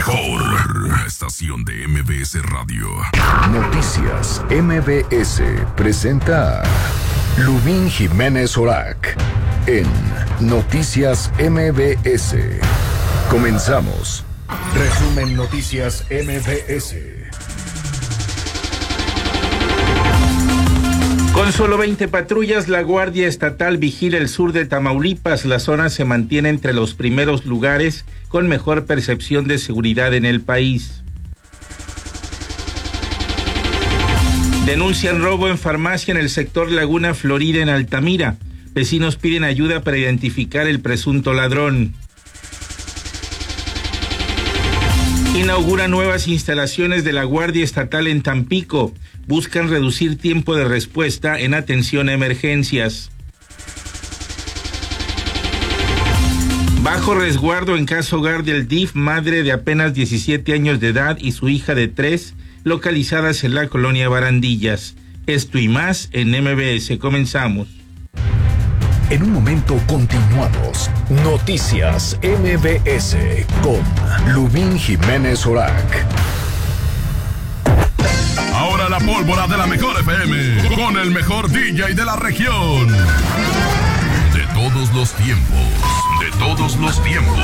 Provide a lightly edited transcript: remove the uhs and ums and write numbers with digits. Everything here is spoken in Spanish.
mejor estación de MBS Radio. Noticias MBS presenta a Lubín Jiménez Orac en Noticias MBS. Comenzamos. Resumen Noticias MBS. Con solo 20 patrullas, la Guardia Estatal vigila el sur de Tamaulipas. La zona se mantiene entre los primeros lugares con mejor percepción de seguridad en el país. Denuncian robo en farmacia en el sector Laguna Florida en Altamira. Vecinos piden ayuda para identificar el presunto ladrón. Inaugura nuevas instalaciones de la Guardia Estatal en Tampico. Buscan reducir tiempo de respuesta en atención a emergencias. Bajo resguardo en casa hogar del DIF, madre de apenas 17 años de edad y su hija de 3, localizadas en la colonia Barandillas. Esto y más en MBS. Comenzamos. En un momento continuamos. Noticias MBS con Lubín Jiménez Orac. Ahora la pólvora de la mejor FM, con el mejor DJ de la región. De todos los tiempos, de todos los tiempos.